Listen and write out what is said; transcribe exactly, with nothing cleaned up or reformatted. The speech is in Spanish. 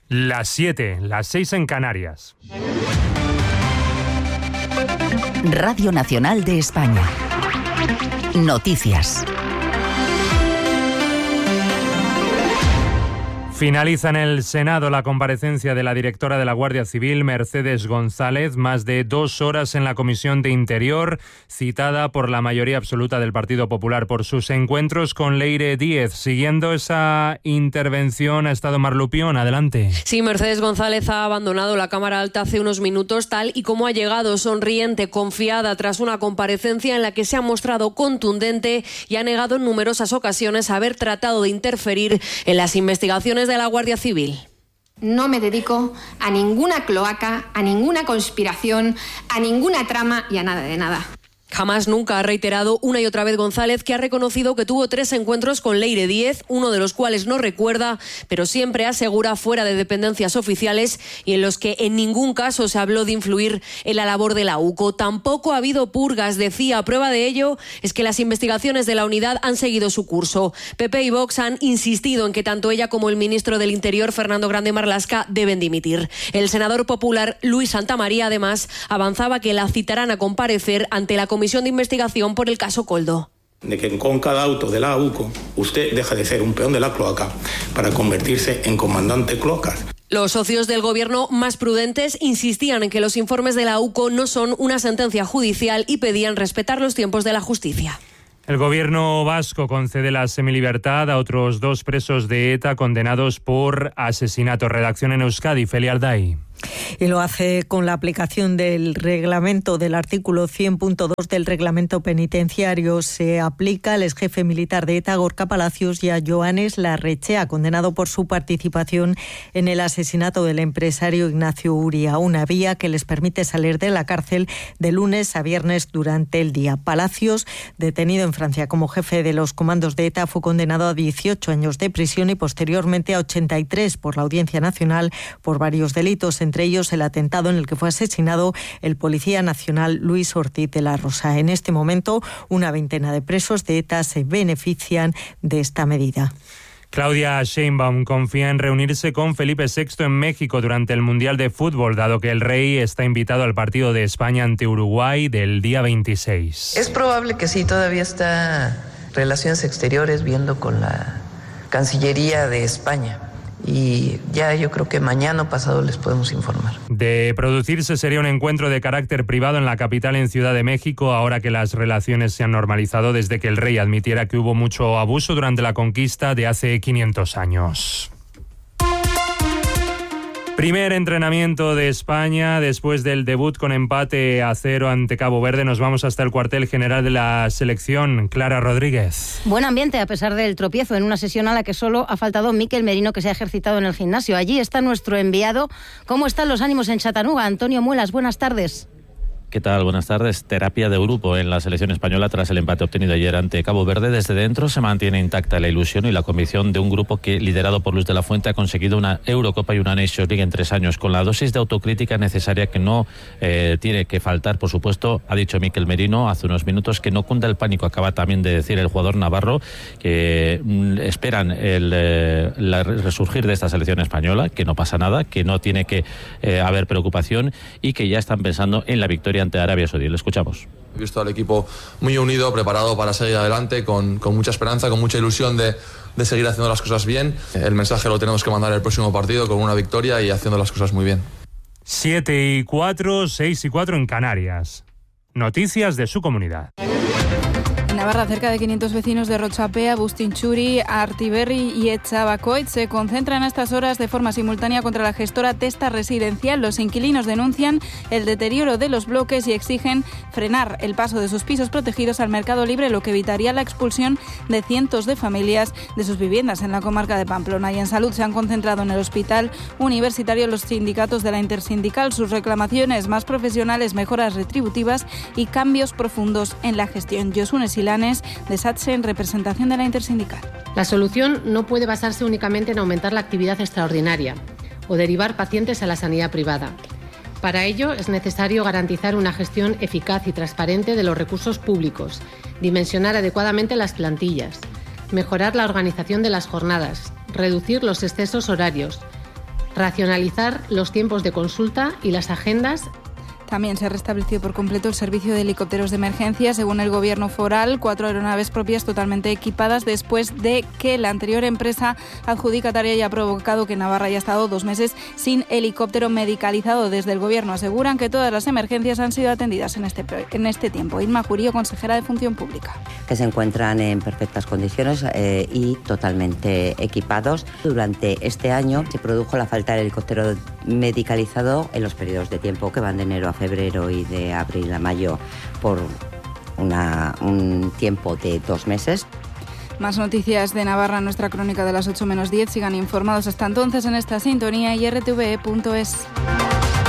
Las siete, las seis en Canarias. Radio Nacional de España. Noticias. Finaliza en el Senado la comparecencia de la directora de la Guardia Civil, Mercedes González, más de dos horas en la Comisión de Interior, citada por la mayoría absoluta del Partido Popular por sus encuentros con Leire Díez. Siguiendo esa intervención ha estado Mar Lupión. Adelante. Sí, Mercedes González ha abandonado la Cámara Alta hace unos minutos, tal y como ha llegado, sonriente, confiada, tras una comparecencia en la que se ha mostrado contundente y ha negado en numerosas ocasiones haber tratado de interferir en las investigaciones de la Guardia Civil. No me dedico a ninguna cloaca, a ninguna conspiración, a ninguna trama y a nada de nada. Jamás nunca ha reiterado una y otra vez González, que ha reconocido que tuvo tres encuentros con Leire Díez, uno de los cuales no recuerda, pero siempre asegura fuera de dependencias oficiales y en los que en ningún caso se habló de influir en la labor de la U C O. Tampoco ha habido purgas, decía. Prueba de ello es que las investigaciones de la unidad han seguido su curso. P P y Vox han insistido en que tanto ella como el ministro del Interior, Fernando Grande Marlaska, deben dimitir. El senador popular Luis Santamaría, además, avanzaba que la citarán a comparecer ante la Comisión de Investigación por el caso Koldo. De que con cada auto de la U C O usted deja de ser un peón de la cloaca para convertirse en comandante cloacas. Los socios del gobierno más prudentes insistían en que los informes de la U C O no son una sentencia judicial y pedían respetar los tiempos de la justicia. El gobierno vasco concede la semilibertad a otros dos presos de ETA condenados por asesinato. Redacción en Euskadi, Felia Arday. Y lo hace con la aplicación del reglamento del artículo cien punto dos del reglamento penitenciario. Se aplica al exjefe militar de ETA, Gorka Palacios, y a Joanes Larrechea, condenado por su participación en el asesinato del empresario Ignacio Uria, una vía que les permite salir de la cárcel de lunes a viernes durante el día. Palacios, detenido en Francia como jefe de los comandos de ETA, fue condenado a dieciocho años de prisión y posteriormente a ochenta y tres por la Audiencia Nacional por varios delitos, entre ellos el atentado en el que fue asesinado el policía nacional Luis Ortiz de la Rosa. En este momento, una veintena de presos de ETA se benefician de esta medida. Claudia Sheinbaum confía en reunirse con Felipe sexto en México durante el Mundial de Fútbol, dado que el rey está invitado al partido de España ante Uruguay del día veintiséis. Es probable que sí, todavía está Relaciones Exteriores viendo con la Cancillería de España. Y ya yo creo que mañana o pasado les podemos informar. De producirse sería un encuentro de carácter privado en la capital, en Ciudad de México, ahora que las relaciones se han normalizado desde que el rey admitiera que hubo mucho abuso durante la conquista de hace quinientos años. Primer entrenamiento de España después del debut con empate a cero ante Cabo Verde. Nos vamos hasta el cuartel general de la selección. Clara Rodríguez. Buen ambiente a pesar del tropiezo en una sesión a la que solo ha faltado Mikel Merino, que se ha ejercitado en el gimnasio. Allí está nuestro enviado. ¿Cómo están los ánimos en Chattanooga? Antonio Muelas, buenas tardes. ¿Qué tal? Buenas tardes. Terapia de grupo en la selección española tras el empate obtenido ayer ante Cabo Verde. Desde dentro se mantiene intacta la ilusión y la convicción de un grupo que, liderado por Luis de la Fuente, ha conseguido una Eurocopa y una Nations League en tres años, con la dosis de autocrítica necesaria que no eh, tiene que faltar, por supuesto. Ha dicho Mikel Merino hace unos minutos que no cunda el pánico. Acaba también de decir el jugador navarro que mm, esperan el eh, la resurgir de esta selección española, que no pasa nada, que no tiene que eh, haber preocupación y que ya están pensando en la victoria ante Arabia Saudí. Le escuchamos. He visto al equipo muy unido, preparado para seguir adelante, con, con mucha esperanza, con mucha ilusión de, de seguir haciendo las cosas bien. El mensaje lo tenemos que mandar el próximo partido con una victoria y haciendo las cosas muy bien. siete y cuatro, seis y cuatro en Canarias. Noticias de su comunidad. En Navarra, cerca de quinientos vecinos de Rochapea, Bustinchuri, Artiberri y Etxabacoit se concentran a estas horas de forma simultánea contra la gestora Testa Residencial. Los inquilinos denuncian el deterioro de los bloques y exigen frenar el paso de sus pisos protegidos al mercado libre, lo que evitaría la expulsión de cientos de familias de sus viviendas en la comarca de Pamplona. Y en salud se han concentrado en el hospital universitario los sindicatos de la Intersindical. Sus reclamaciones: más profesionales, mejoras retributivas y cambios profundos en la gestión. Josune Silanes, de SATSE, en representación de la Intersindical. La solución no puede basarse únicamente en aumentar la actividad extraordinaria o derivar pacientes a la sanidad privada. Para ello es necesario garantizar una gestión eficaz y transparente de los recursos públicos, dimensionar adecuadamente las plantillas, mejorar la organización de las jornadas, reducir los excesos horarios, racionalizar los tiempos de consulta y las agendas. También se ha restablecido por completo el servicio de helicópteros de emergencia. Según el gobierno foral, cuatro aeronaves propias totalmente equipadas después de que la anterior empresa adjudicataria haya provocado que Navarra haya estado dos meses sin helicóptero medicalizado. Desde el gobierno aseguran que todas las emergencias han sido atendidas en este, en este tiempo. Inma Curío, consejera de Función Pública. Que se encuentran en perfectas condiciones eh, y totalmente equipados. Durante este año se produjo la falta de helicóptero medicalizado en los periodos de tiempo que van de enero a febrero y de abril a mayo por una, un tiempo de dos meses. Más noticias de Navarra en nuestra crónica de las ocho menos diez. Sigan informados hasta entonces en esta sintonía y r t v e punto es.